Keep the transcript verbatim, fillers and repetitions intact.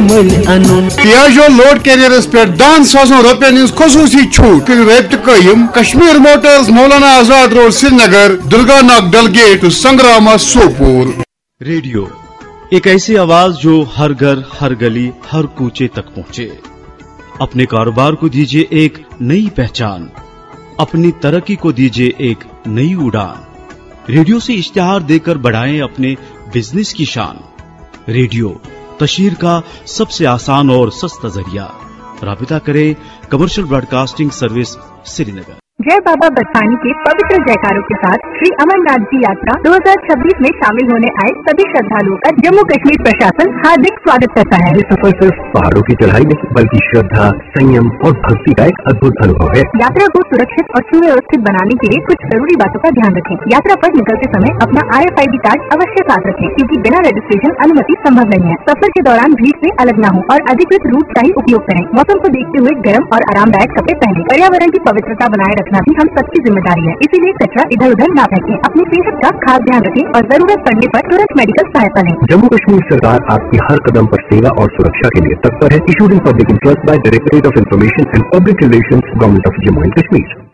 मल अनुन Piaggio load carriers पे दान साजों रुपयन हज खसूसी छूट रेब्त कायम कश्मीर मोटर्स मौलाना आजाद रोड श्रीनगर दुर्गा नाग डलगेट संग्रामा सोपोर। रेडियो एक ऐसी आवाज जो हर घर हर गली हर कूचे तक पहुंचे। अपने कारोबार को दीजिए एक नई पहचान, अपनी तरक्की को दीजिए एक नई उड़ान। रेडियो से इश्तिहार देकर बढ़ाएं अपने बिजनेस की शान। रेडियो तशहीर का सबसे आसान और सस्ता जरिया। राबिता करें कमर्शियल ब्रॉडकास्टिंग सर्विस श्रीनगर। जय बाबा बरसानी के पवित्र जयकारों के साथ श्री अमरनाथ जी यात्रा दो हज़ार छब्बीस में शामिल होने आए सभी श्रद्धालुओं का जम्मू कश्मीर प्रशासन हार्दिक स्वागत करता है। ये सफर सिर्फ पहाड़ों की चढ़ाई नहीं बल्कि श्रद्धा, संयम और भक्ति का एक अद्भुत अनुभव है। यात्रा को सुरक्षित और सुव्यवस्थित बनाने के लिए कुछ जरूरी बातों का ध्यान रखें। यात्रा पर निकलते समय अपना I F I D card अवश्य साथ रखें, क्योंकि बिना रजिस्ट्रेशन अनुमति संभव नहीं है। सफर के दौरान भीड़ से अलग न हो और अधिकृत रूट का ही उपयोग करें। मौसम को देखते हुए गर्म और आरामदायक कपड़े पहने। पर्यावरण की पवित्रता बनाए रखना भी हम सबकी जिम्मेदारी है, इसीलिए कचरा इधर उधर न फेंकें। अपनी सेहत का खास ध्यान रखें और जरूरत पड़ने पर तुरंत मेडिकल सहायता लें। जम्मू कश्मीर सरकार आपकी हर कदम पर सेवा और सुरक्षा के लिए तत्पर है। Issued in public interest by directorate of information and public relations, government of Jammu and Kashmir.